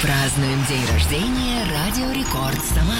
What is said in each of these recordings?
Празднуем день рождения Радио Рекорд Самары.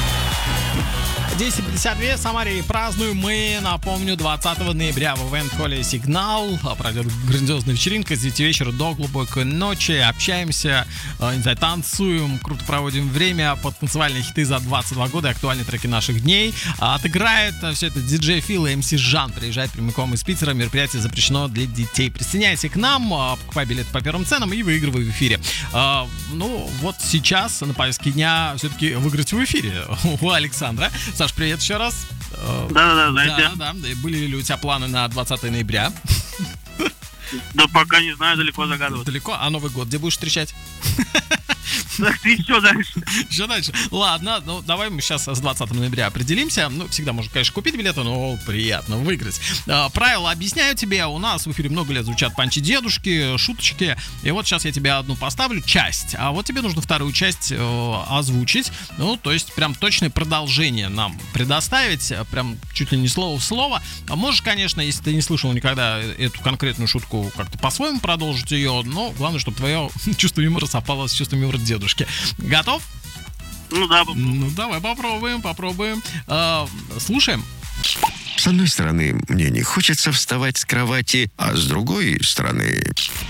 10:52 в Самаре. Празднуем мы, напомню, 20 ноября в ивент-холле «Сигнал». Пройдет грандиозная вечеринка с 9 вечера до глубокой ночи. Общаемся, не знаю, танцуем, круто проводим время под танцевальные хиты за 22 года и актуальные треки наших дней. Отыграет все это диджей Фил и МС Жан. Приезжает прямиком из Питера. Мероприятие запрещено для детей. Присоединяйся к нам, покупай билеты по первым ценам и выигрывай в эфире. Ну, вот сейчас на повестке дня все-таки выиграть в эфире у Александра. Саш, привет еще раз. Да. Были ли у тебя планы на 20 ноября? Да пока не знаю, далеко загадывать. Далеко? А Новый год где будешь встречать? Так ты еще дальше. Еще дальше? Ладно, ну давай мы сейчас с 20 ноября определимся. Ну, всегда можно, конечно, купить билеты, но приятно выиграть. Правила объясняю тебе. У нас в эфире много лет звучат панчи-дедушки, шуточки. И вот сейчас я тебе одну поставлю, часть. А вот тебе нужно вторую часть озвучить. Ну, то есть прям точное продолжение нам предоставить. Прям чуть ли не слово в слово. Можешь, конечно, если ты не слышал никогда эту конкретную шутку, как-то по-своему продолжить ее. Но главное, чтобы твое чувство юмора совпало с чувством юмора дедушки. Готов? Ну да. Ну давай попробуем. Слушаем. С одной стороны, мне не хочется вставать с кровати, а с другой стороны...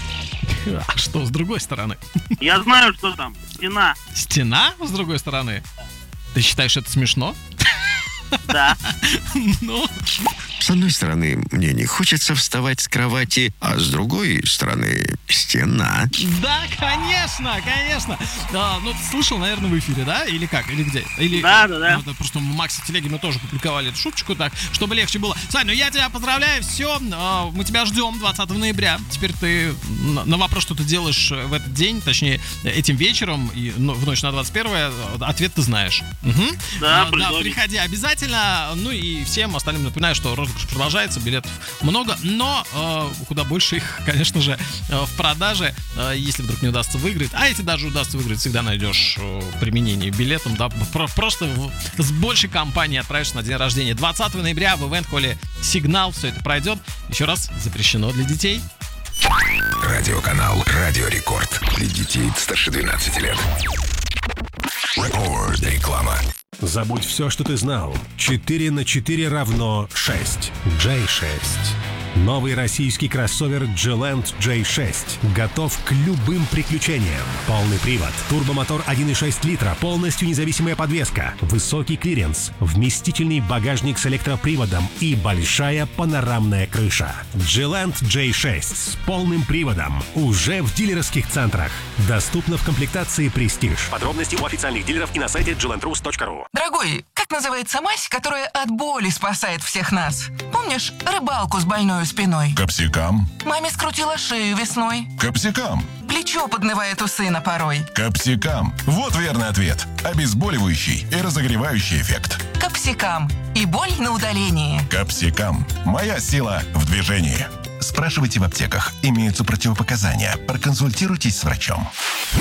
А что с другой стороны? Я знаю, что там. Стена. Стена с другой стороны? Ты считаешь это смешно? Да. Ну... С одной стороны, мне не хочется вставать с кровати, а с другой стороны, стена. Да, конечно. Ну, ты слышал, наверное, в эфире, да? Или как? Или где? Или... Да. Ну, просто в Максе Телеге мы тоже публиковали эту шуточку так, чтобы легче было. Сань, ну я тебя поздравляю, все, мы тебя ждем 20 ноября. Теперь ты на вопрос, что ты делаешь в этот день, точнее, этим вечером и в ночь на 21-е, ответ ты знаешь. Угу. Да, приходи обязательно. Ну и всем остальным напоминаю, что розыгрыш продолжается, билетов много, но куда больше их, конечно же, в продаже, если вдруг не удастся выиграть. А если даже удастся выиграть, всегда найдешь применение билетам, да, просто с большей компанией отправишься на день рождения. 20 ноября в ивент-холле «Сигнал» все это пройдет. Еще раз, запрещено для детей. Радиоканал «Радио Рекорд». Для детей старше 12 лет. Реклама. Забудь все, что ты знал. 4 на 4 равно 6. J6. Новый российский кроссовер G-Land J6 готов к любым приключениям. Полный привод, турбомотор 1,6 литра, полностью независимая подвеска, высокий клиренс, вместительный багажник с электроприводом и большая панорамная крыша. G-Land J6 с полным приводом уже в дилерских центрах. Доступно в комплектации «Престиж». Подробности у официальных дилеров и на сайте glandrus.ru. Дорогой, как называется мазь, которая от боли спасает всех нас? Помнишь рыбалку с больной спиной? Капсикам. Маме скрутила шею весной. Капсикам. Плечо поднывает у сына порой. Капсикам. Вот верный ответ. Обезболивающий и разогревающий эффект. Капсикам. И боль на удалении. Капсикам. Моя сила в движении. Спрашивайте в аптеках. Имеются противопоказания. Проконсультируйтесь с врачом.